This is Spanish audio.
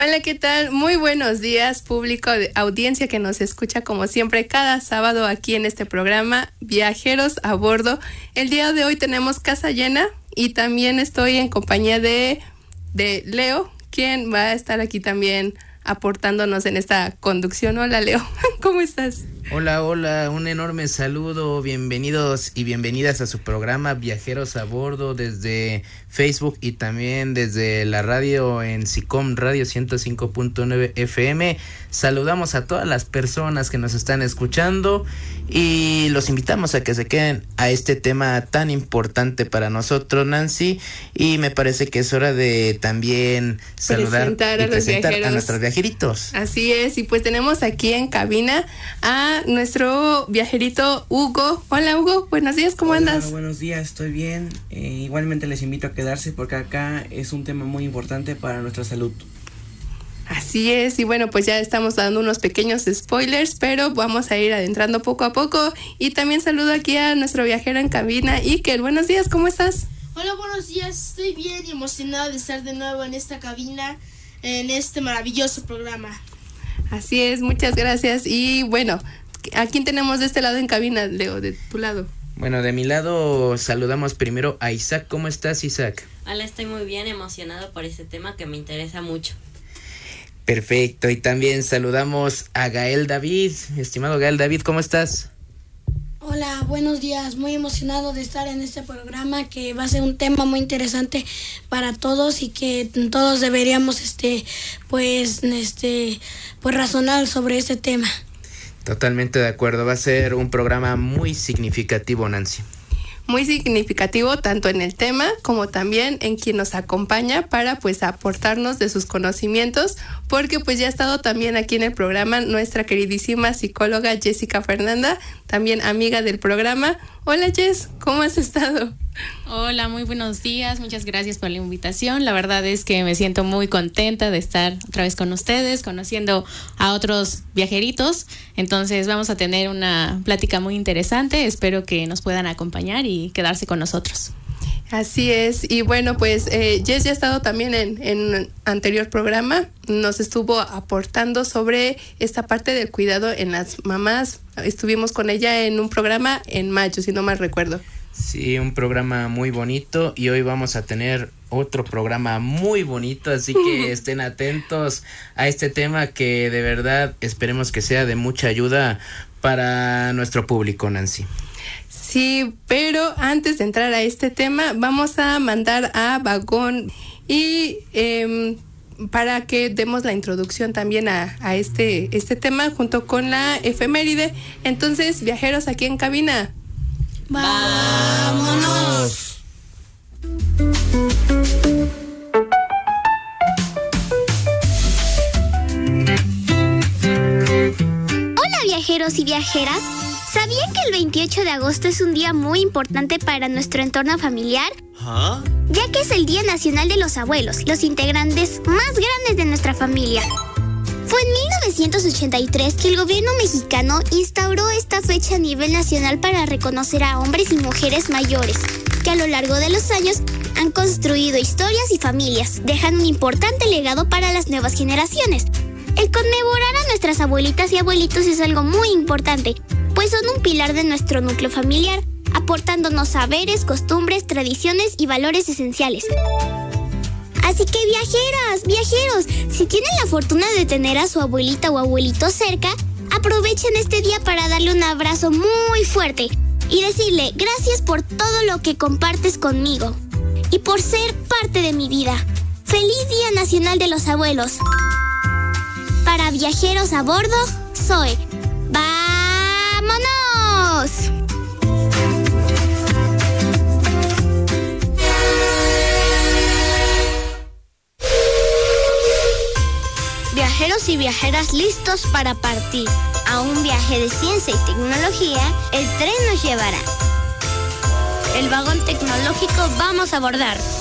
Hola, ¿qué tal? Muy buenos días, público de audiencia que nos escucha como siempre cada sábado aquí en este programa Viajeros a Bordo. El día de hoy tenemos casa llena y también estoy en compañía de Leo, quien va a estar aquí también aportándonos en esta conducción. Hola, Leo, ¿cómo estás? Hola, un enorme saludo, bienvenidos y bienvenidas a su programa Viajeros a Bordo desde Facebook y también desde la radio en SICOM Radio 105.9 FM. Saludamos a todas las personas que nos están escuchando y los invitamos a que se queden a este tema tan importante para nosotros, Nancy, y me parece que es hora de también saludar y presentar a nuestros viajeritos. Así es, y pues tenemos aquí en cabina a nuestro viajerito Hugo. Hola, Hugo, buenos días, ¿cómo andas? Buenos días, estoy bien. Igualmente les invito a quedarse porque acá es un tema muy importante para nuestra salud. Así es, y bueno, pues ya estamos dando unos pequeños spoilers, pero vamos a ir adentrando poco a poco. Y también saludo aquí a nuestro viajero en cabina, Iker. Buenos días, ¿cómo estás? Hola, buenos días, estoy bien y emocionada de estar de nuevo en esta cabina, en este maravilloso programa. Así es, muchas gracias. Y bueno, ¿a quién tenemos de este lado en cabina, Leo, de tu lado? Bueno, de mi lado saludamos primero a Isaac. ¿Cómo estás, Isaac? Hola, estoy muy bien, emocionado por este tema que me interesa mucho. Perfecto, y también saludamos a Gael David. Estimado Gael David, ¿cómo estás? Hola, buenos días, muy emocionado de estar en este programa que va a ser un tema muy interesante para todos y que todos deberíamos pues razonar sobre este tema. Totalmente de acuerdo, va a ser un programa muy significativo, Nancy. Muy significativo tanto en el tema como también en quien nos acompaña para pues aportarnos de sus conocimientos, porque pues ya ha estado también aquí en el programa nuestra queridísima psicóloga Jessica Fernanda, también amiga del programa. Hola, Jess, ¿cómo has estado? Hola, muy buenos días, muchas gracias por la invitación. La verdad es que me siento muy contenta de estar otra vez con ustedes, conociendo a otros viajeritos. Entonces vamos a tener una plática muy interesante, espero que nos puedan acompañar y quedarse con nosotros. Así es, y bueno, pues Jess ya ha estado también en un anterior programa, nos estuvo aportando sobre esta parte del cuidado en las mamás. Estuvimos con ella en un programa en mayo, si no mal recuerdo. Sí, un programa muy bonito y hoy vamos a tener otro programa muy bonito, así que estén atentos a este tema que de verdad esperemos que sea de mucha ayuda para nuestro público, Nancy. Sí, pero antes de entrar a este tema, vamos a mandar a Vagón y para que demos la introducción también a este tema junto con la efeméride. Entonces, viajeros aquí en cabina, ¡vámonos! Hola, viajeros y viajeras. ¿Sabían que el 28 de agosto es un día muy importante para nuestro entorno familiar? ¿Ah? Ya que es el Día Nacional de los Abuelos, los integrantes más grandes de nuestra familia. Fue en 1983 que el gobierno mexicano instauró esta fecha a nivel nacional para reconocer a hombres y mujeres mayores, que a lo largo de los años han construido historias y familias, dejando un importante legado para las nuevas generaciones. El conmemorar a nuestras abuelitas y abuelitos es algo muy importante, pues son un pilar de nuestro núcleo familiar, aportándonos saberes, costumbres, tradiciones y valores esenciales. Así que viajeros, si tienen la fortuna de tener a su abuelita o abuelito cerca, aprovechen este día para darle un abrazo muy fuerte y decirle gracias por todo lo que compartes conmigo y por ser parte de mi vida. ¡Feliz Día Nacional de los Abuelos! Para Viajeros a Bordo, soy... ¡Vámonos! Viajeros y viajeras listos para partir a un viaje de ciencia y tecnología, el tren nos llevará. El vagón tecnológico vamos a abordar.